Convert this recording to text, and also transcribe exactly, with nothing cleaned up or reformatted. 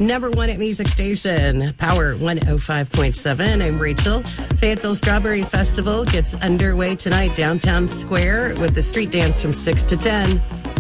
Number one at Music Station, Power one oh five point seven. I'm Rachel. Fayetteville Strawberry Festival gets underway tonight, downtown Square, with the street dance from six to ten.